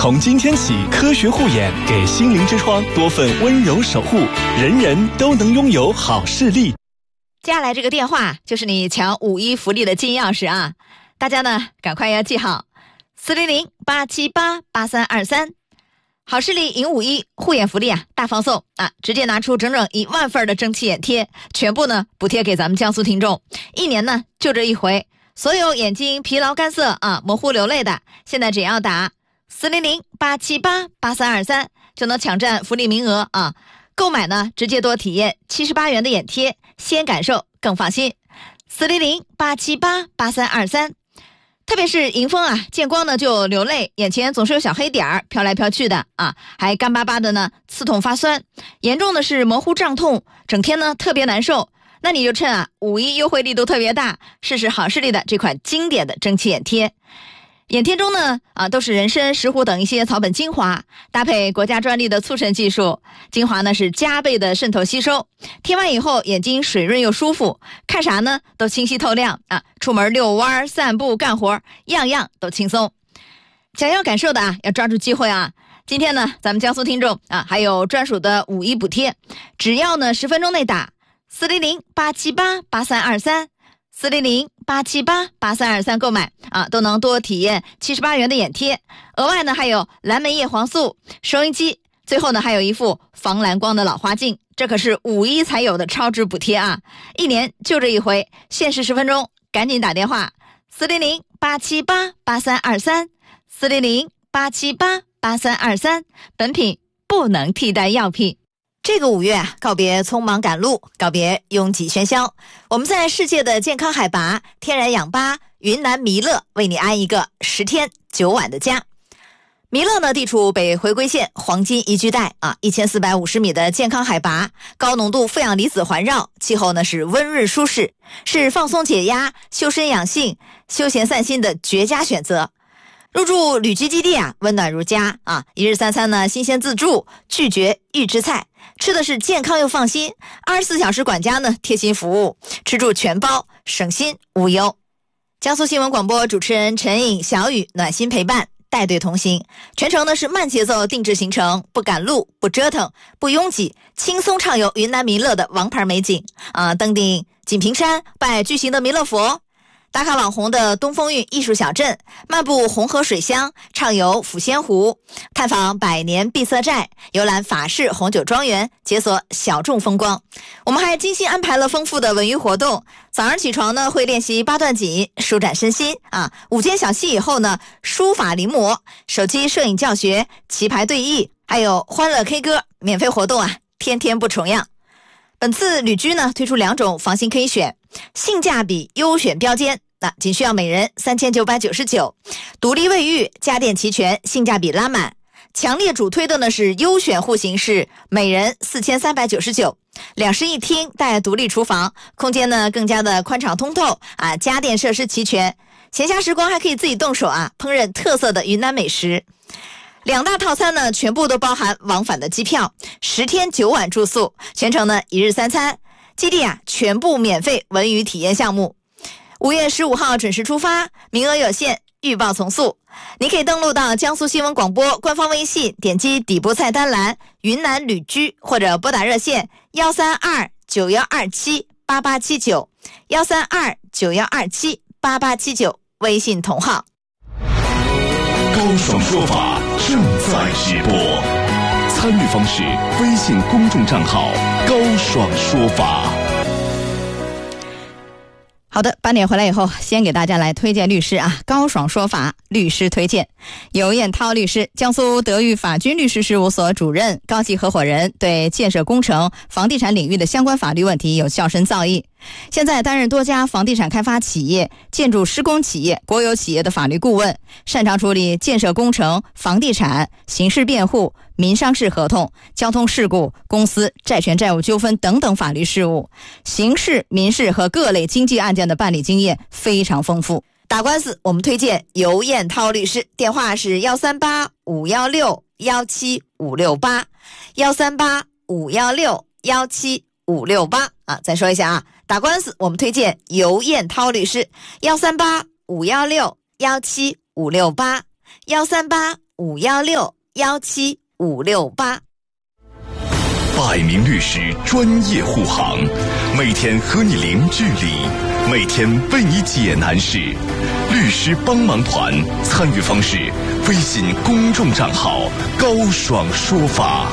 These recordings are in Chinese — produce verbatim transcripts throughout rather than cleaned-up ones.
从今天起，科学护眼，给心灵之窗多份温柔守护，人人都能拥有好视力。 接下来这个电话就是你抢五一福利的金钥匙啊！大家呢赶快要记好，四零零八七八八三二三。好视力赢五一护眼福利啊，大放送啊！直接拿出整整一万份的蒸汽眼贴，全部呢补贴给咱们江苏听众，一年呢就这一回。所有眼睛疲劳干涩啊、模糊流泪的，现在只要打四零零八七八八三二三就能抢占福利名额啊！购买呢直接多体验七十八元的眼贴，先感受更放心。四零零八七八八三二三。特别是迎风啊，见光呢就流泪，眼前总是有小黑点儿飘来飘去的啊，还干巴巴的呢，刺痛发酸，严重的是模糊胀痛，整天呢特别难受。那你就趁啊五一优惠力度特别大，试试好视力的这款经典的蒸汽眼贴。眼贴中呢啊都是人参、石斛等一些草本精华，搭配国家专利的促渗技术，精华呢是加倍的渗透吸收，贴完以后眼睛水润又舒服，看啥呢都清晰透亮啊！出门遛弯、散步、干活，样样都轻松。想要感受的啊，要抓住机会啊！今天呢，咱们江苏听众啊还有专属的五一补贴，只要呢十分钟内打四零零八七八八三二三。四零零八七八八三二三购买啊，都能多体验七十八元的眼贴，额外呢还有蓝莓叶黄素、收音机，最后呢还有一副防蓝光的老花镜，这可是五一才有的超值补贴啊！一年就这一回，限时十分钟，赶紧打电话四零零八七八八三二三，四零零八七八八三二三，本品不能替代药品。这个五月啊，告别匆忙赶路，告别拥挤喧嚣，我们在世界的健康海拔天然氧吧云南弥勒为你安一个十天九晚的家。弥勒呢，地处北回归线黄金宜居带啊，一千四百五十米的健康海拔，高浓度负氧离子环绕，气候呢是温润舒适，是放松解压、修身养性、休闲散心的绝佳选择。入住旅居基地啊，温暖如家啊！一日三餐呢，新鲜自助，拒绝预制菜，吃的是健康又放心。二十四小时管家呢，贴心服务，吃住全包，省心无忧。江苏新闻广播主持人陈颖、小雨暖心陪伴，带队同行，全程呢是慢节奏定制行程，不赶路，不折腾，不拥挤，轻松畅游云南弥勒的王牌美景啊！登顶锦屏山，拜巨型的弥勒佛。打卡网红的东风韵艺术小镇，漫步红河水乡，畅游抚仙湖，探访百年碧色寨，游览法式红酒庄园，解锁小众风光。我们还精心安排了丰富的文娱活动，早上起床呢会练习八段锦，舒展身心啊。午间小憩以后呢，书法临摹，手机摄影教学，棋牌对弈，还有欢乐 K 歌，免费活动啊，天天不重样。本次旅居呢推出两种房型可以选，性价比优选标间。那仅需要每人三千九百九十九，独立卫浴，家电齐全，性价比拉满。强烈主推的呢是优选户型，是每人四千三百九十九，两室一厅带独立厨房，空间呢更加的宽敞通透啊，家电设施齐全，闲暇时光还可以自己动手啊，烹饪特色的云南美食。两大套餐呢全部都包含往返的机票，十天九晚住宿，全程呢一日三餐，基地啊全部免费文娱体验项目。五月十五号准时出发，名额有限，预报从速。你可以登录到江苏新闻广播官方微信，点击底部菜单栏云南旅居，或者拨打热线幺三二九幺二七八八七九幺三二九幺二七八八七九，微信同号。 高爽说法正在直播，参与方式微信公众账号高爽说法。 好的，八点回来以后，先给大家来推荐律师啊，高爽说法律师推荐，尤彦涛律师，江苏德裕法军律师事务所主任、高级合伙人，对建设工程、房地产领域的相关法律问题有较深造诣。现在担任多家房地产开发企业、建筑施工企业、国有企业的法律顾问，擅长处理建设工程、房地产、刑事辩护、民商事合同、交通事故、公司债权债务纠纷等等法律事务，刑事、民事和各类经济案件的办理经验非常丰富。打官司我们推荐尤彦涛律师，电话是幺三八五幺六幺七五六八幺三八五幺六幺七五六八啊，再说一下啊，打官司我们推荐尤彦涛律师，幺三八五幺六幺七五六八幺三八五一六一七五六八。 百名律师专业护航，每天和你零距离，每天为你解难事。律师帮忙团参与方式：微信公众账号高爽说法。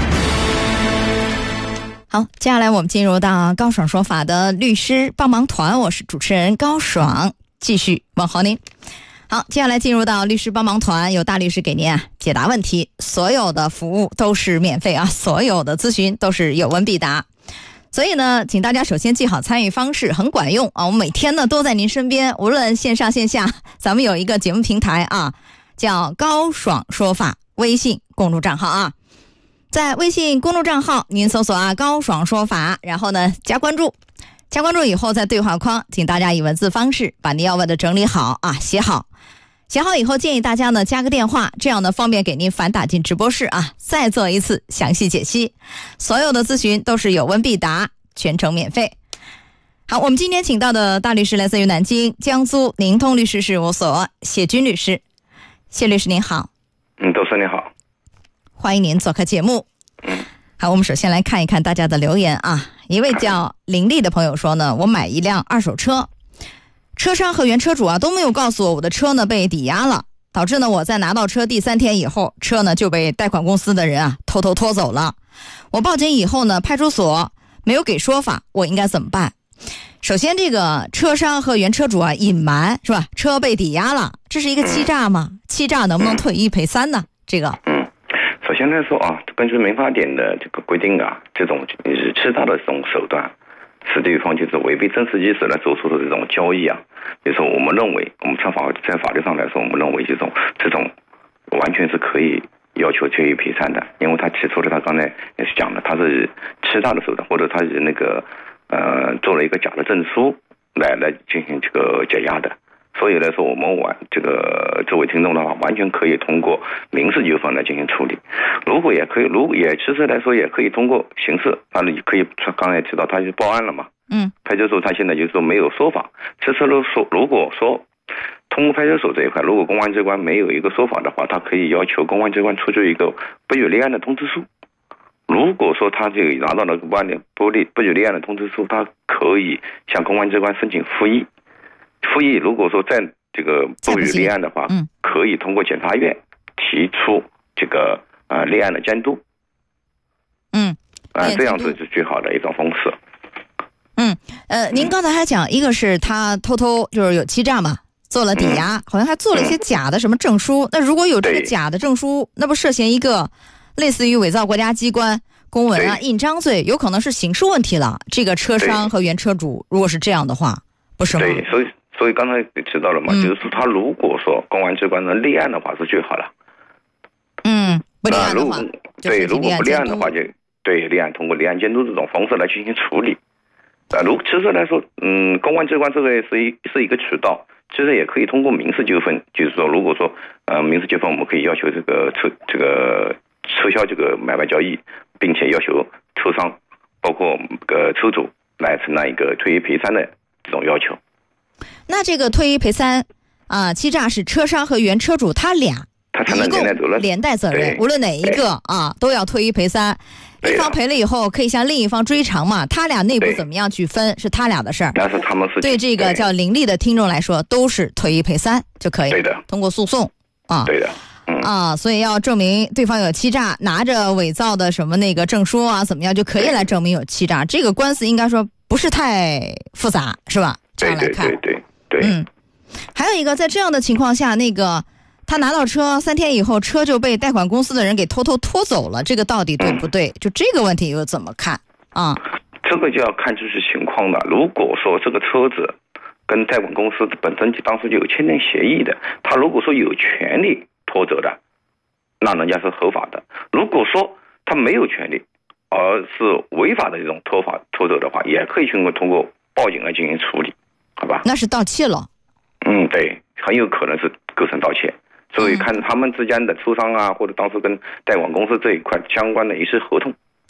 好，接下来我们进入到高爽说法的律师帮忙团，我是主持人高爽，继续问候您。好，接下来进入到律师帮忙团，由大律师给您啊解答问题，所有的服务都是免费啊，所有的咨询都是有问必答。所以呢，请大家首先记好参与方式，很管用啊！我们每天呢都在您身边，无论线上线下，咱们有一个节目平台啊，叫高爽说法微信公众账号啊。在微信公众账号您搜索啊高爽说法，然后呢加关注，加关注以后在对话框请大家以文字方式把您要问的整理好啊，写好写好以后建议大家呢加个电话，这样呢方便给您反打进直播室啊，再做一次详细解析。所有的咨询都是有问必答，全程免费。好，我们今天请到的大律师来自于南京江苏宁通律师事务所谢军律师。谢律师您好。 嗯，都是你好， 欢迎您做客节目。 嗯， 好，我们首先来看一看大家的留言啊。一位叫林丽的朋友说呢，我买一辆二手车，车商和原车主啊都没有告诉我我的车呢被抵押了，导致呢我在拿到车第三天以后，车呢就被贷款公司的人啊偷偷拖走了。我报警以后呢，派出所没有给说法，我应该怎么办？首先，这个车商和原车主啊隐瞒是吧？车被抵押了，这是一个欺诈吗？欺诈能不能退一赔三呢？这个， 嗯，首先来说啊，根据民法典的这个规定啊，这种是欺诈的这种手段，使对方就是违背真实意思来做出的这种交易啊，比如说我们认为，我们在法在法律上来说，我们认为这种这种完全是可以要求退一赔三的，因为他提出了他刚才也是讲的，他是欺诈的手段，或者他是那个呃做了一个假的证书来来进行这个解押的。所以来说，我们完这个作为听众的话，完全可以通过民事纠纷来进行处理。如果也可以，如果也其实来说也可以通过刑事，他可以刚才提到他就报案了嘛， 嗯， 派出所他现在就是说没有说法。其实如说如果说通过派出所这一块，如果公安机关没有一个说法的话，他可以要求公安机关出具一个不予立案的通知书。如果说他这个拿到了不案的不立不予立案的通知书，他可以向公安机关申请复议。复议如果说在这个不予立案的话， 嗯， 可以通过检察院提出这个呃立案的监督。 嗯， 啊、呃，这样子是最好的一种方式。 嗯，呃，您刚才还讲，一个是他偷偷就是有欺诈嘛，做了抵押， 嗯、 好像还做了一些假的什么证书。嗯、那如果有这个假的证书，那不涉嫌一个类似于伪造国家机关公文啊、印章罪，有可能是刑事问题了。这个车商和原车主如果是这样的话，不是吗？ 对，所以所以刚才也提到了嘛，嗯、就是说他如果说公安机关能立案的话是最好了。 嗯，不立案的话， 呃、对，如果不立案的话就对立案通过立案监督这种方式来进行处理。啊，如其实来说，嗯，公安机关这个是一是一个渠道，其实也可以通过民事纠纷，就是说，如果说呃民事纠纷，我们可以要求这个撤这个撤销这个买卖交易，并且要求车商包括这个车主来承担一个退一赔三的这种要求。 那这个退一赔三啊，欺诈是车商和原车主他俩他承担连带责任， 连带责任，无论哪一个啊都要退一赔三。一方赔了以后，可以向另一方追偿嘛？他俩内部怎么样去分，是他俩的事儿。 但是他们是对这个叫伶俐的听众来说，都是退一赔三就可以。 对的， 通过诉讼啊。 对的，嗯啊，所以要证明对方有欺诈，拿着伪造的什么那个证书啊，怎么样就可以来证明有欺诈。这个官司应该说不是太复杂，是吧？这样来看， 对对对对。 嗯，还有一个，在这样的情况下，那个。他拿到车三天以后，车就被贷款公司的人给偷偷拖走了，这个到底对不对？嗯、就这个问题又怎么看啊？ 这个就要看就是情况的。如果说这个车子跟贷款公司本身当时就有签订协议的，他如果说有权利拖走的，那人家是合法的；如果说他没有权利，而是违法的这种拖法拖走的话，也可以通过通过报警来进行处理，好吧？ 那是盗窃了。 嗯，对，很有可能是构成盗窃。所以看他们之间的车商啊，或者当时跟贷款公司这一块相关的一些合同，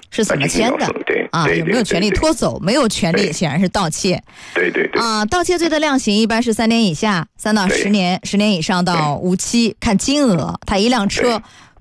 是怎么签的？ 对啊，有没有权利拖走？没有权利，显然是盗窃。 对对对。 啊，盗窃罪的量刑一般是三年以下，三到十年，十年以上到无期，看金额。他一辆车